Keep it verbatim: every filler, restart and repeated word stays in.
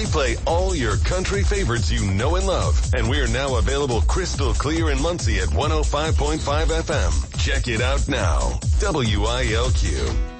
We play all your country favorites you know and love, and we're now available crystal clear in Muncie at one oh five point five F M. Check it out now. W I L Q.